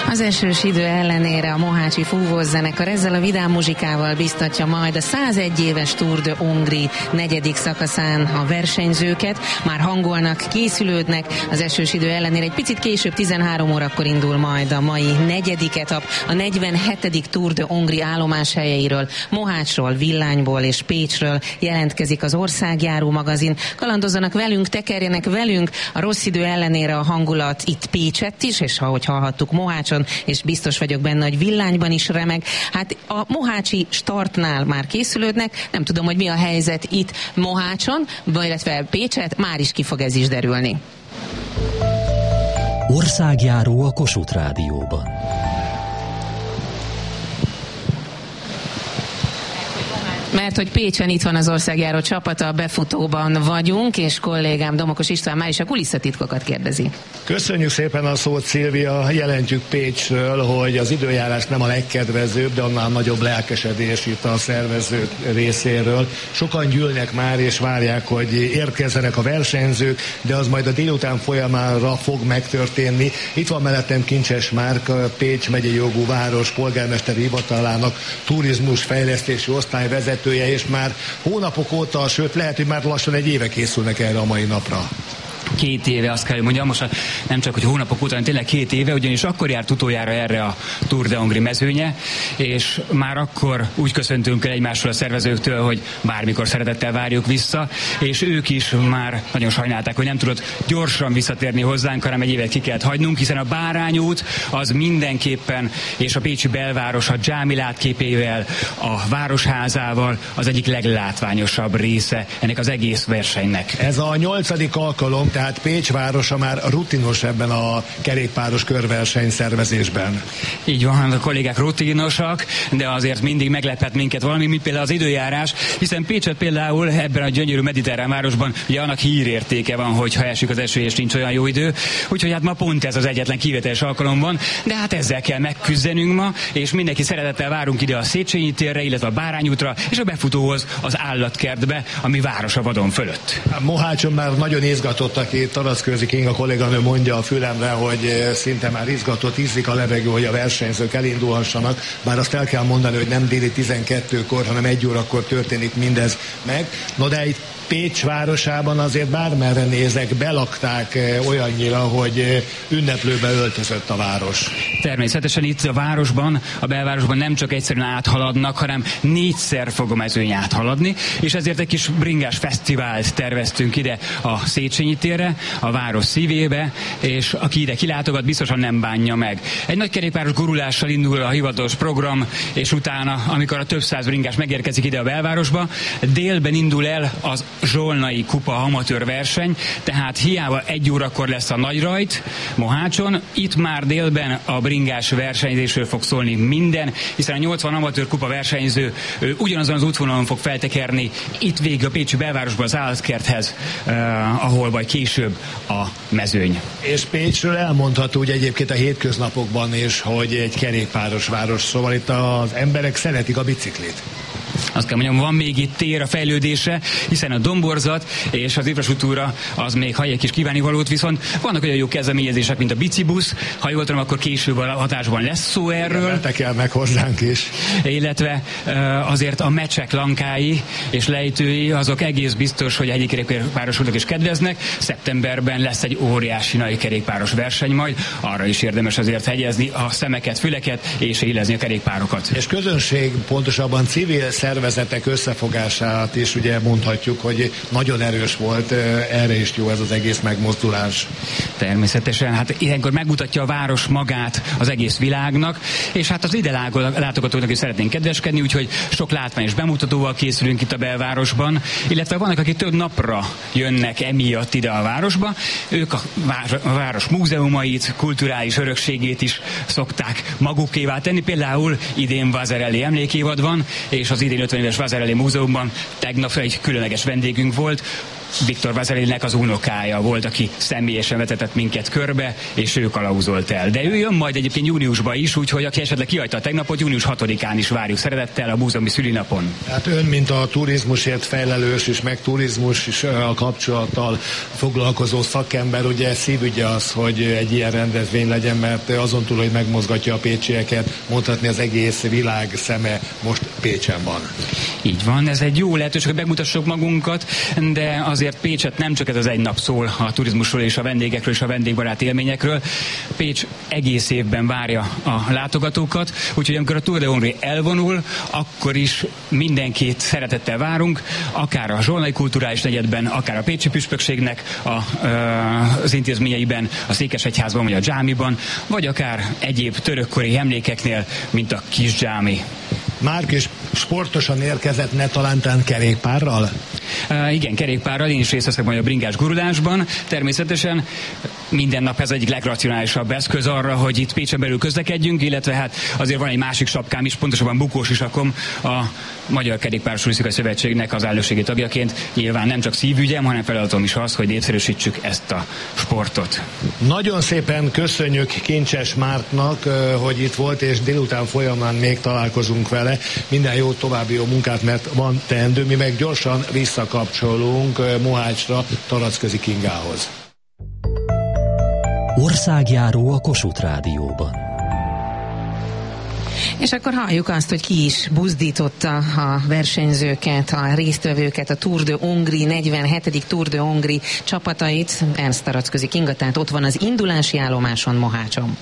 Az esős idő ellenére a mohácsi fúvószenekar ezzel a vidám muzsikával biztatja majd a 101 éves Tour de Hongrie 4. szakaszán a versenyzőket. Már hangolnak, készülődnek, az esős idő ellenére egy picit később 13 órakor indul majd a mai 4. etap, a 47. Tour de Hongrie állomás helyeiről, Mohácsról, Villányból és Pécsről jelentkezik az Országjáró magazin. Kalandozzanak velünk, tekerjenek velünk, a rossz idő ellenére a hangulat itt Pécsett is, és ahogy hallhattuk, Mohácson, és biztos vagyok benne, hogy Villányban is remeg. Hát a mohácsi startnál már készülődnek, nem tudom, hogy mi a helyzet itt Mohácson, illetve Pécsett, már is ki fog ez is derülni. Országjáró a Kossuth Rádióban. Mert hogy Pécsen itt van az Országjáró csapata, a befutóban vagyunk, és kollégám Domokos István már is a kulisszatitkokat kérdezi. Köszönjük szépen a szót, Szilvia. Jelentjük Pécsről, hogy az időjárás nem a legkedvezőbb, de annál nagyobb lelkesedés itt a szervezők részéről. Sokan gyűlnek már, és várják, hogy érkezzenek a versenyzők, de az majd a délután folyamánra fog megtörténni. Itt van mellettem Kincses Márk, Pécs megyei jogú város polgármesteri hivatalának turizmusfejlesztési osztályvezetője, és már hónapok óta, sőt lehet, hogy már lassan egy éve készülnek erre a mai napra. 2 éve, azt kell, hogy mondjam, most nem csak, hogy hónapok után, tényleg 2 éve, ugyanis akkor járt utoljára erre a Tour de Hongrie mezőnye, és már akkor úgy köszöntünk el egymásról a szervezőktől, hogy bármikor szeretettel várjuk vissza, és ők is már nagyon sajnálták, hogy nem tudott gyorsan visszatérni hozzánk, hanem egy évet ki kellett hagynunk, hiszen a Bárányút az mindenképpen, és a pécsi belváros a dzsámi látképével, a városházával az egyik leglátványosabb része ennek az egész versenynek. Ez a 8. alkalom, tehát Pécs városa már rutinos ebben a kerékpáros körverseny szervezésben. Így van, a kollégák rutinosak, de azért mindig meglepett minket valami, mint például az időjárás, hiszen Pécset például ebben a gyönyörű mediterrán városban ugye annak hírértéke van, hogy ha esik az eső és nincs olyan jó idő, úgyhogy hát ma pont ez az egyetlen kivételes alkalom van, de hát ezzel kell megküzdenünk ma, és mindenki szeretettel várunk ide a Széchenyi térre, illetve a Bárányútra, és a befutóhoz az állatkertbe, ami város a vadon fölött. Mohácson már nagyon izgatottak itt, Taraszkőzi Kinga kolléganő mondja a fülemre, hogy szinte már izgatott, ízik a levegő, hogy a versenyzők elindulhassanak, bár azt el kell mondani, hogy nem déli 12-kor, hanem 1 órakor történik mindez meg. No de itt Pécs városában azért bármerre nézek, belakták olyannyira, hogy ünneplőbe öltözött a város. Természetesen itt a városban, a belvárosban nem csak egyszerűen áthaladnak, hanem 4-szer fog a mezőny áthaladni, és ezért egy kis bringás fesztivált terveztünk ide a Széchenyi térre, a város szívébe, és aki ide kilátogat, biztosan nem bánja meg. Egy nagy kerékpáros gurulással indul a hivatalos program, és utána, amikor a több száz bringás megérkezik ide a belvárosba, délben indul el az Zsolnai kupa amatőr verseny, tehát hiába 1 órakor lesz a nagy rajt Mohácson, itt már délben a bringás versenyzésről fog szólni minden, hiszen a 80 amatőr kupa versenyző ugyanazon az útvonalon fog feltekerni itt végig a pécsi belvárosban az állatkerthez, ahol majd később a mezőny. És Pécsről elmondható, hogy egyébként a hétköznapokban is, hogy egy kerékpáros város, szóval itt az emberek szeretik a biciklit. Azt kell mondjam, van még itt tér a fejlődésre, hiszen a domborzat és az infrastruktúra az még hagy egy kis kívánivalót, viszont vannak olyan jó kezdeményezések, mint a bicibusz, ha jól tudom, akkor később a hatásban lesz szó erről. Kell meg hozzánk is. Illetve azért a mecsek lankái és lejtői, azok egész biztos, hogy egyik kerékpárosoknak is kedveznek. Szeptemberben lesz egy óriási nagy kerékpáros verseny majd, arra is érdemes azért hegyezni a szemeket, füleket és élezni a kerékpárokat. És közönség, pontosabban civil szervezetek összefogását is ugye mondhatjuk, hogy nagyon erős volt, erre is jó ez az egész megmozdulás. Természetesen, hát ilyenkor megmutatja a város magát az egész világnak, és hát az ide látogatóknak is szeretnénk kedveskedni, úgyhogy sok látványos bemutatóval készülünk itt a belvárosban, illetve vannak, akik több napra jönnek emiatt ide a városba, ők a város múzeumait, kulturális örökségét is szokták magukévá tenni, például idén Vasarely emlékévad van, és az idén 50 éves Vasarely múzeumban tegnap egy különleges vendégünk volt, Viktor Vazelilnek az unokája volt, aki személyesen vezetett minket körbe, és ő kalauzolt el. De ő jön majd egyébként júniusban is, úgyhogy aki esetleg kihagyta a tegnapot, június 6-án is várjuk szeretettel a búzomi szülinapon. Hát ön, mint a turizmusért felelős és meg turizmus is a kapcsolattal foglalkozó szakember, ugye szívügye az, hogy egy ilyen rendezvény legyen, mert azon túl, hogy megmozgatja a pécsieket, mondhatni az egész világ szeme most Pécsen van. Így van, ez egy jó lehetőség, hogy megmutassuk magunkat, de azért Pécset nem csak ez az egy nap szól a turizmusról és a vendégekről és a vendégbarát élményekről. Pécs egész évben várja a látogatókat, úgyhogy amikor a Tour de Hongrie elvonul, akkor is mindenkit szeretettel várunk, akár a Zsolnai Kulturális Negyedben, akár a Pécsi Püspökségnek az intézményeiben, a Székesegyházban vagy a dzsámiban, vagy akár egyéb törökkori emlékeknél, mint a Kis dzsámi. Márk is sportosan érkezett, ne talántán kerékpárral? Igen, kerékpárral, én is részt veszek majd a bringás gurulásban. Természetesen minden nap ez egyik legracionálisabb eszköz arra, hogy itt Pécsen belül közlekedjünk, illetve hát azért van egy másik sapkám is, pontosabban bukós isakom, a Magyar Kerékpárosúlisztikai Szövetségnek az elnökségi tagjaként. Nyilván nem csak szívügyem, hanem feladatom is az, hogy népszerűsítsük ezt a sportot. Nagyon szépen köszönjük Kincses Márknak, hogy itt volt, és délután folyamán még találkozunk vele. Minden jó, további jó munkát, mert van teendő. Mi meg gyorsan visszakapcsolunk Mohácsra, Taracközi Kingához. Országjáró a Kossuth Rádióban. És akkor halljuk azt, hogy ki is buzdította a versenyzőket, a résztvevőket, a Tour de Hongrie, 47. Tour de Hongrie csapatait. Ernst Taracközi Kinga, tehát ott van az indulási állomáson Mohácson.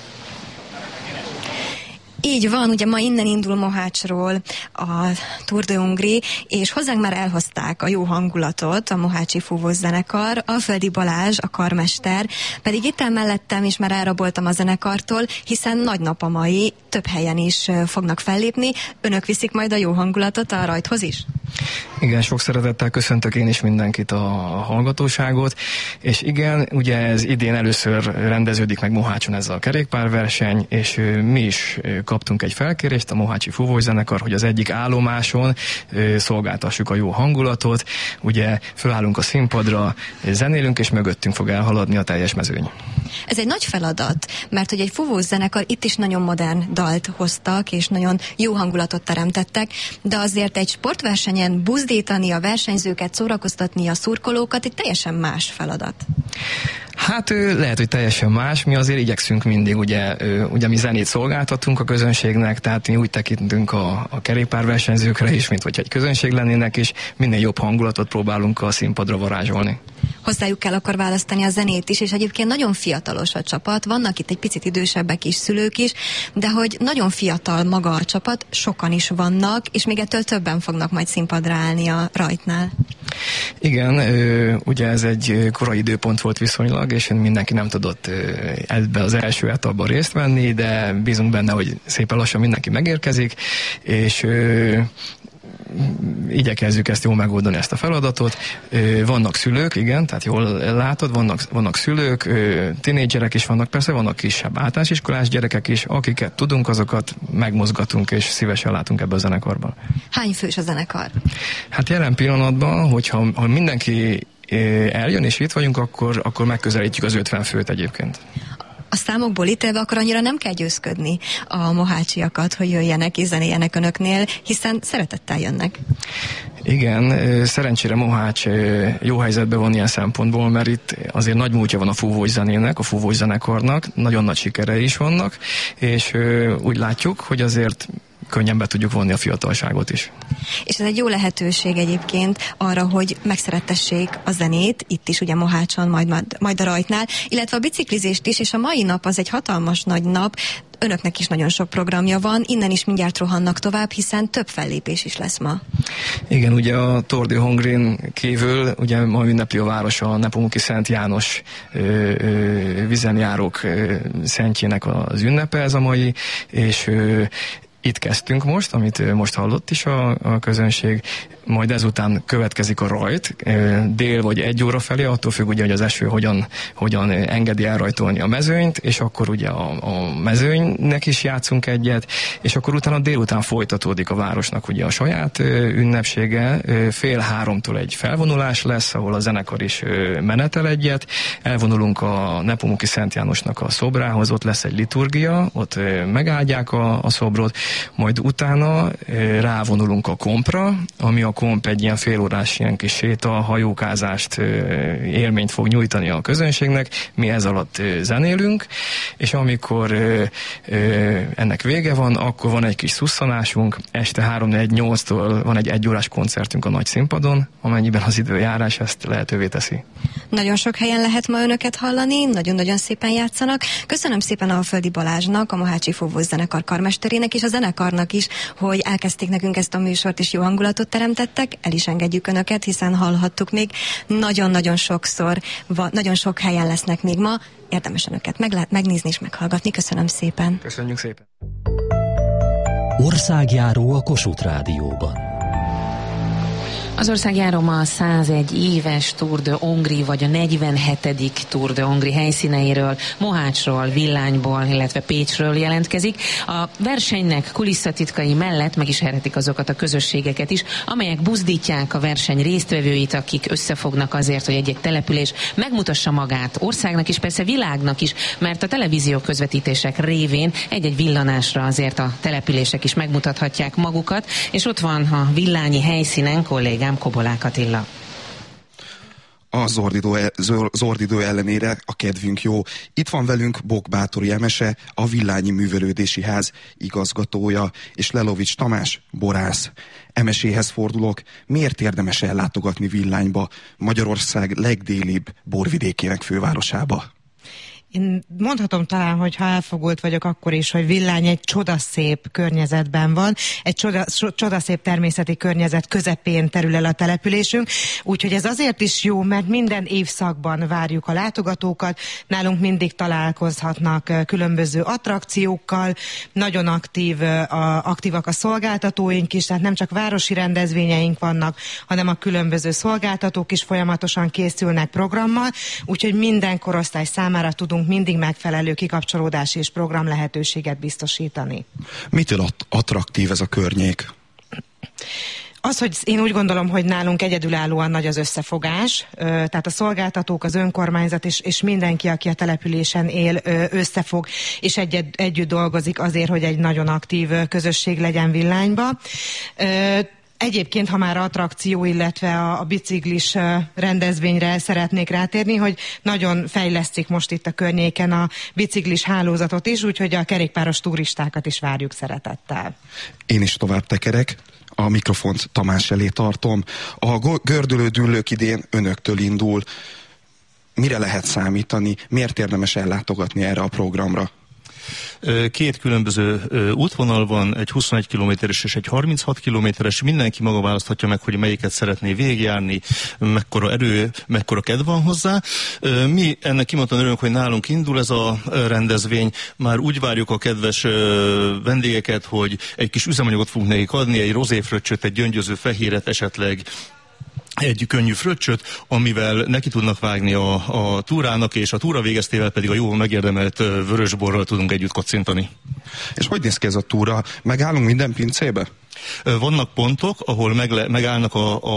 Így van, ugye ma innen indul Mohácsról a Tour de Hongrie, és hozzánk már elhozták a jó hangulatot a mohácsi fúvószenekar, Alföldi Balázs, a karmester, pedig itt mellettem is már elraboltam a zenekartól, hiszen nagy nap a mai, több helyen is fognak fellépni. Önök viszik majd a jó hangulatot a rajthoz is? Igen, sok szeretettel köszöntök én is mindenkit, a hallgatóságot, és igen, ugye ez idén először rendeződik meg Mohácson ez a kerékpárverseny, és mi is kaptunk egy felkérést, a Mohácsi Fúvószenekar, hogy az egyik állomáson szolgáltassuk a jó hangulatot, ugye fölállunk a színpadra, zenélünk, és mögöttünk fog elhaladni a teljes mezőny. Ez egy nagy feladat, mert hogy egy fúvószenekar itt is nagyon modern dalt hoztak, és nagyon jó hangulatot teremtettek, de azért egy sportversenyen buzdítani a versenyzőket, szórakoztatni a szurkolókat, egy teljesen más feladat. Hát lehet, hogy teljesen más, mi azért igyekszünk mindig, ugye mi zenét szolgáltatunk a közönségnek, tehát mi úgy tekintünk a kerékpárversenyzőkre is, mint hogy egy közönség lennének, és minél jobb hangulatot próbálunk a színpadra varázsolni. Hozzájuk kell akkor választani a zenét is, és egyébként nagyon fiatalos a csapat, vannak itt egy picit idősebbek is, szülők is, de hogy nagyon fiatal maga a csapat, sokan is vannak, és még ettől többen fognak majd színpadra állni a rajtnál. Igen, ugye ez egy korai időpont volt viszonylag, és mindenki nem tudott ebbe az első etapban részt venni, de bízunk benne, hogy szépen lassan mindenki megérkezik, és igyekezzük ezt jól megoldani, ezt a feladatot. Vannak szülők, igen, tehát jól látod, vannak szülők, tinédzserek is vannak, persze vannak kisebb általános iskolás gyerekek is, akiket tudunk, azokat megmozgatunk, és szívesen látunk ebbe a zenekarban. Hány fős a zenekar? Hát jelen pillanatban, hogyha mindenki eljön és itt vagyunk, akkor megközelítjük az 50 főt egyébként. A számokból ítélve akkor annyira nem kell győzködni a mohácsiakat, hogy jöjjenek és zenéljenek önöknél, hiszen szeretettel jönnek. Igen, szerencsére Mohács jó helyzetben van ilyen szempontból, mert itt azért nagy múltja van a fúvós zenének, a fúvós zenekarnak, nagyon nagy sikerei is vannak, és úgy látjuk, hogy azért könnyen be tudjuk vonni a fiatalságot is. És ez egy jó lehetőség egyébként arra, hogy megszerettessék a zenét, itt is ugye Mohácson, majd a rajtnál, illetve a biciklizést is, és a mai nap az egy hatalmas nagy nap, önöknek is nagyon sok programja van, innen is mindjárt rohannak tovább, hiszen több fellépés is lesz ma. Igen, ugye a Tour de Hongrie kívül, ugye ma ünnepli a város a Nepomuki Szent János vizenjárók szentjének az ünnepe ez a mai, és itt kezdtünk most, amit most hallott is a közönség, majd ezután következik a rajt, dél vagy 1 óra felé, attól függ ugye, hogy az eső hogyan engedi elrajtolni a mezőnyt, és akkor ugye a mezőnynek is játszunk egyet, és akkor utána délután folytatódik a városnak ugye a saját ünnepsége, 2:30 egy felvonulás lesz, ahol a zenekar is menetel egyet, elvonulunk a Nepomuki Szent Jánosnak a szobrához, ott lesz egy liturgia, ott megáldják a szobrot, majd utána rávonulunk a kompra, ami a komp egy ilyen félórás ilyen kis séta, hajókázást, élményt fog nyújtani a közönségnek, mi ez alatt zenélünk, és amikor ennek vége van, akkor van egy kis szusszanásunk, este 3-4-8-tól van egy 1 órás koncertünk a nagy színpadon, amennyiben az időjárás ezt lehetővé teszi. Nagyon sok helyen lehet ma önöket hallani, nagyon-nagyon szépen játszanak. Köszönöm szépen a Földi Balázsnak, a Mohácsi Fúvós zenekar karmesterének és a zenekarnak is, hogy elkezdték nekünk ezt a műsort és jó hangulatot teremtettek. El is engedjük önöket, hiszen hallhattuk még nagyon-nagyon sokszor, nagyon sok helyen lesznek még ma. Érdemes önöket megnézni és meghallgatni. Köszönöm szépen. Köszönjük szépen. Országjáró a Kossuth Rádióban. Az országjáró ma a 101 éves Tour de Hongrie, vagy a 47. Tour de Hongrie helyszíneiről, Mohácsról, Villányból, illetve Pécsről jelentkezik. A versenynek kulisszatitkai mellett megismerhetik azokat a közösségeket is, amelyek buzdítják a verseny résztvevőit, akik összefognak azért, hogy egy-egy település megmutassa magát országnak is, persze világnak is, mert a televízió közvetítések révén egy-egy villanásra azért a települések is megmutathatják magukat, és ott van a villányi helyszínen kollégám Kobolák Attila. A zordidő ellenére a kedvünk jó. Itt van velünk Bokbátori Emese, a Villányi Művelődési Ház igazgatója, és Lelovics Tamás, borász. Emeséhez fordulok, miért érdemes ellátogatni Villányba, Magyarország legdélibb borvidékének fővárosába? Én mondhatom talán, hogy ha elfogult vagyok, akkor is, hogy Villány egy csodaszép környezetben van, egy csodaszép természeti környezet közepén terül el a településünk, úgyhogy ez azért is jó, mert minden évszakban várjuk a látogatókat, nálunk mindig találkozhatnak különböző attrakciókkal, nagyon aktívak a szolgáltatóink is, tehát nem csak városi rendezvényeink vannak, hanem a különböző szolgáltatók is folyamatosan készülnek programmal, úgyhogy minden korosztály számára tudunk mindig megfelelő kikapcsolódási és program lehetőséget biztosítani. Mitől attraktív ez a környék? Az, hogy én úgy gondolom, hogy nálunk egyedülállóan nagy az összefogás, tehát a szolgáltatók, az önkormányzat és mindenki, aki a településen él, összefog, és együtt dolgozik azért, hogy egy nagyon aktív közösség legyen Villányba. Egyébként, ha már attrakció, illetve a biciklis rendezvényre szeretnék rátérni, hogy nagyon fejlesztik most itt a környéken a biciklis hálózatot is, úgyhogy a kerékpáros turistákat is várjuk szeretettel. Én is tovább tekerek. A mikrofont Tamás elé tartom. A gördülő-düllők idén önöktől indul. Mire lehet számítani? Miért érdemes ellátogatni erre a programra? Két különböző útvonal van, egy 21 kilométeres és egy 36 kilométeres. Mindenki maga választhatja meg, hogy melyiket szeretné végigjárni, mekkora erő, mekkora kedv van hozzá. Mi ennek kimondtan örülünk, hogy nálunk indul ez a rendezvény. Már úgy várjuk a kedves vendégeket, hogy egy kis üzemanyagot fogunk nekik adni, egy rozéfröccsöt, egy gyöngyöző fehéret, esetleg egy könnyű fröccsöt, amivel neki tudnak vágni a túrának, és a túra végeztével pedig a jól megérdemelt vörösborral tudunk együtt kocintani. És hogy néz ki ez a túra? Megállunk minden pincébe? Vannak pontok, ahol megállnak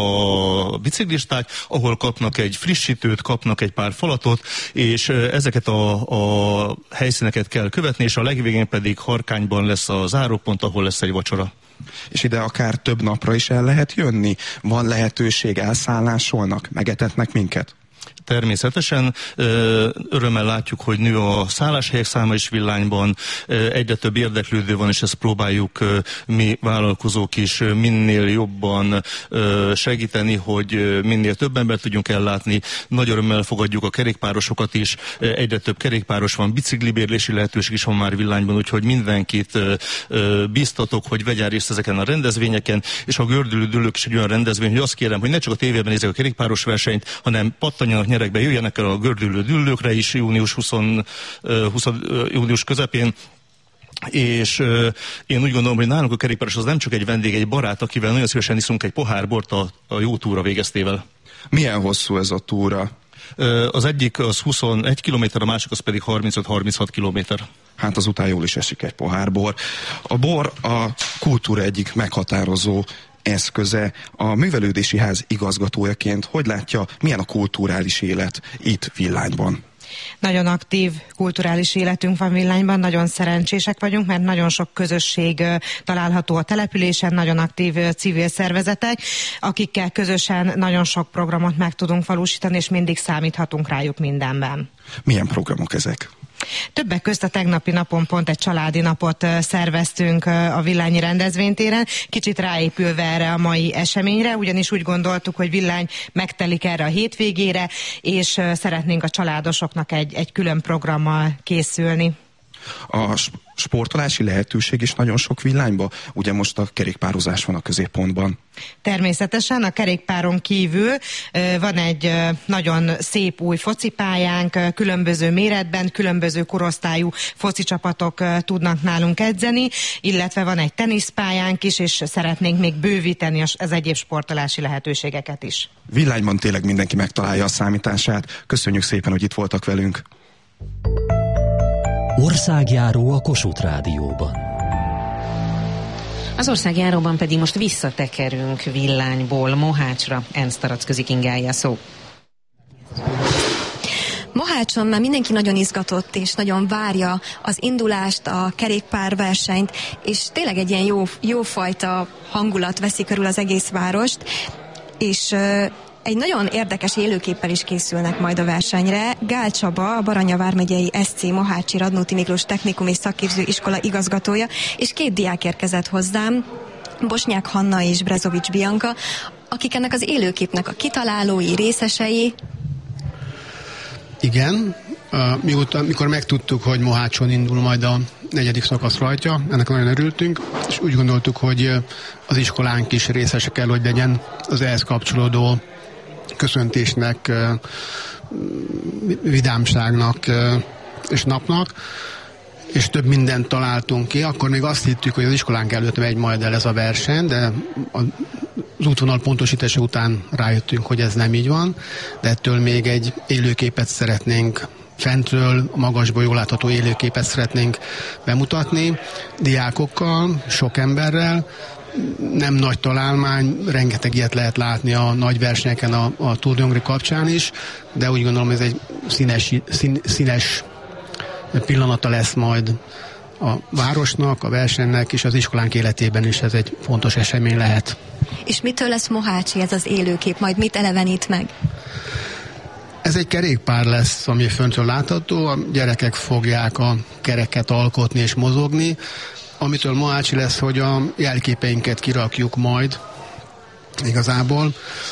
a biciklisták, ahol kapnak egy frissítőt, kapnak egy pár falatot, és ezeket a helyszíneket kell követni, és a legvégén pedig Harkányban lesz a zárópont, ahol lesz egy vacsora. És ide akár több napra is el lehet jönni? Van lehetőség, elszállásolnak, megetetnek minket? Természetesen örömmel látjuk, hogy nő a szálláshelyek száma is Villányban, egyre több érdeklődő van, és ezt próbáljuk mi vállalkozók is minél jobban segíteni, hogy minél több embert tudjunk ellátni. Nagy örömmel fogadjuk a kerékpárosokat is, egyre több kerékpáros van, biciklibérlési lehetőség is van már Villányban, úgyhogy mindenkit biztatok, hogy vegyen részt ezeken a rendezvényeken, és a gördülő-düllők is egy olyan rendezvény, hogy azt kérem, hogy ne csak a tévében nézzék a kerékpáros versenyt, hanem pattanjanak nyerekbe, jöjjenek el a gördülő-düllőkre is június közepén, és én úgy gondolom, hogy nálunk a kerékpáros az nem csak egy vendég, egy barát, akivel nagyon szívesen iszunk egy pohár bort a jó túra végeztével. Milyen hosszú ez a túra? Az egyik az 21 km, a másik az pedig 35-36 km. Hát azután jól is esik egy pohár bor. A bor a kultúra egyik meghatározó eszköze. A művelődési ház igazgatójaként hogy látja, milyen a kulturális élet itt Villányban? Nagyon aktív kulturális életünk van Villányban, nagyon szerencsések vagyunk, mert nagyon sok közösség található a településen, nagyon aktív civil szervezetek, akikkel közösen nagyon sok programot meg tudunk valósítani, és mindig számíthatunk rájuk mindenben. Milyen programok ezek? Többek közt a tegnapi napon pont egy családi napot szerveztünk a Villányi rendezvénytéren, kicsit ráépülve erre a mai eseményre, ugyanis úgy gondoltuk, hogy Villány megtelik erre a hétvégére, és szeretnénk a családosoknak egy külön programmal készülni. A sportolási lehetőség is nagyon sok Villányban, ugye most a kerékpározás van a középpontban. Természetesen a kerékpáron kívül van egy nagyon szép új focipályánk, különböző méretben, különböző korosztályú focicsapatok tudnak nálunk edzeni, illetve van egy teniszpályánk is, és szeretnénk még bővíteni az egyéb sportolási lehetőségeket is. Villányban tényleg mindenki megtalálja a számítását. Köszönjük szépen, hogy itt voltak velünk. Országjáró a Kossuth Rádióban. Az országjáróban pedig most visszatekerünk Villányból Mohácsra. Ernst Taracközik Ingája szó. Mohácson már mindenki nagyon izgatott, és nagyon várja az indulást, a kerékpárversenyt, és tényleg egy ilyen jófajta hangulat veszi körül az egész várost, és egy nagyon érdekes élőképpel is készülnek majd a versenyre. Gál Csaba, a Baranya vármegyei SC Mohácsi Radnóti Miklós Technikum és Szakképző Iskola igazgatója, és 2 diák érkezett hozzám, Bosnyák Hanna és Brezovics Bianca, akik ennek az élőképnek a kitalálói, részesei. Igen, mikor megtudtuk, hogy Mohácson indul majd a 4. szakasz rajtja, ennek nagyon örültünk, és úgy gondoltuk, hogy az iskolánk is részese kell, hogy legyen az ehhez kapcsolódó köszöntésnek, vidámságnak és napnak, és több mindent találtunk ki. Akkor még azt hittük, hogy az iskolánk előtt megy majd el ez a verseny, de az útvonal pontosítása után rájöttünk, hogy ez nem így van, de ettől még egy élőképet szeretnénk fentről, a magasból jól látható élőképet szeretnénk bemutatni, diákokkal, sok emberrel. Nem nagy találmány, rengeteg ilyet lehet látni a nagy versenyeken, a Tour de Hongrie kapcsán is, de úgy gondolom, ez egy színes pillanata lesz majd a városnak, a versenynek, és az iskolánk életében is ez egy fontos esemény lehet. És mitől lesz Mohácsi ez az élőkép, majd mit elevenít meg? Ez egy kerékpár lesz, ami föntről látható, a gyerekek fogják a kereket alkotni és mozogni, amitől Mohácsi lesz, hogy a jelképeinket kirakjuk majd igazából.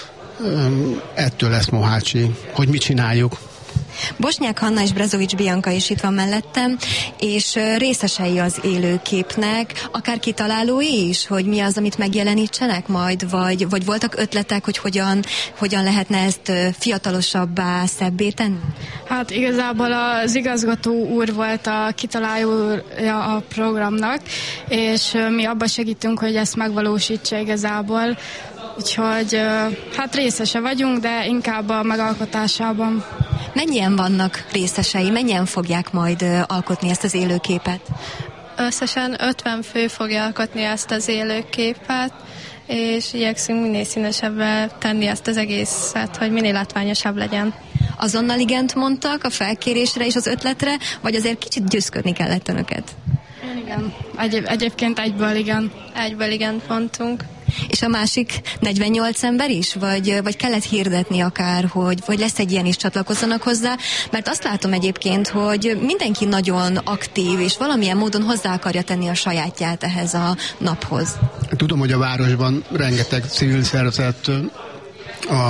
Ettől lesz Mohácsi, hogy mit csináljuk. Bosnyák Hanna és Brezovics Bianca is itt van mellettem, és részesei az élőképnek, akár kitalálói is, hogy mi az, amit megjelenítsenek majd, vagy voltak ötletek, hogy hogyan lehetne ezt fiatalosabbá, szebbé tenni? Hát igazából az igazgató úr volt a kitalálója a programnak, és mi abban segítünk, hogy ezt megvalósítsa igazából. Úgyhogy hát részese vagyunk, de inkább a megalkotásában. Mennyien vannak részesei? Mennyien fogják majd alkotni ezt az élőképet? Összesen 50 fő fogja alkotni ezt az élőképet, és igyekszünk minél színesebbre tenni ezt az egészet, hogy minél látványosabb legyen. Azonnal igent mondtak a felkérésre és az ötletre, vagy azért kicsit győzködni kellett önöket? Igen. Egyébként egyből igen. Egyből igent mondtunk. És a másik 48 ember is? Vagy kellett hirdetni akár, hogy lesz egy ilyen is, csatlakozzanak hozzá? Mert azt látom egyébként, hogy mindenki nagyon aktív, és valamilyen módon hozzá akarja tenni a sajátját ehhez a naphoz. Tudom, hogy a városban rengeteg civil szervezet, a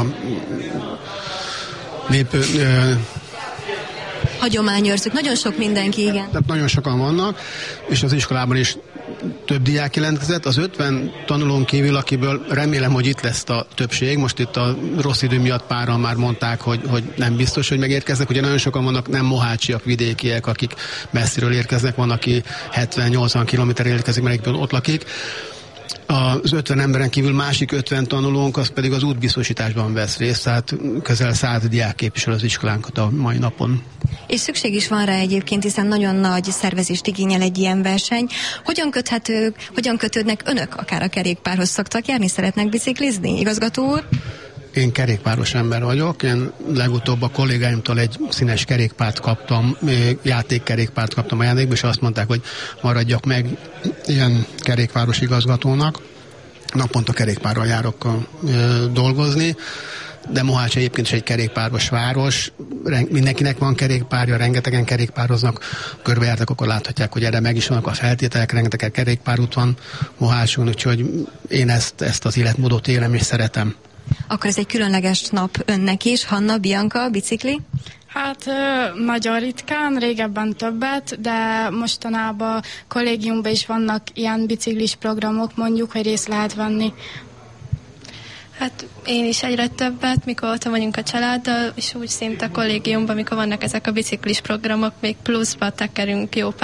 hagyományőrzők, nagyon sok mindenki, igen. Tehát nagyon sokan vannak, és az iskolában is több diák jelentkezett. Az 50 tanulón kívül, akiből remélem, hogy itt lesz a többség. Most itt a rossz idő miatt páran már mondták, hogy nem biztos, hogy megérkeznek. Ugye nagyon sokan vannak nem mohácsiak, vidékiek, akik messziről érkeznek. Van, aki 70-80 kilométerre érkezik, mert ott lakik. Az 50 emberen kívül másik 50 tanulónk, az pedig az útbiztosításban vesz részt, tehát közel 100 diák képvisel az iskolánkat a mai napon. És szükség is van rá egyébként, hiszen nagyon nagy szervezést igényel egy ilyen verseny. Hogyan kötődnek önök akár a kerékpárhoz? Szoktak járni, szeretnek biciklizni, igazgató úr? Én kerékpáros ember vagyok, én legutóbb a kollégáimtól egy színes kerékpárt kaptam, játékkerékpárt kaptam ajándékba, és azt mondták, hogy maradjak meg ilyen kerékpáros igazgatónak. Naponta kerékpárral járok dolgozni, de Mohács egyébként is egy kerékpáros város, mindenkinek van kerékpárja, rengetegen kerékpároznak, körbejártak, akkor láthatják, hogy erre meg is vannak a feltételek, rengeteg kerékpárút van Mohácson, úgyhogy én ezt az életmódot élem és szeretem. Akkor ez egy különleges nap önnek is. Hanna, Bianca, bicikli? Hát nagyon ritkán, régebben többet, de mostanában kollégiumban is vannak ilyen biciklis programok, mondjuk, hogy részt lehet venni. Hát én is egyre többet, mikor ott vagyunk a családdal, és úgy szinte a kollégiumban, mikor vannak ezek a biciklis programok, még pluszba tekerünk jó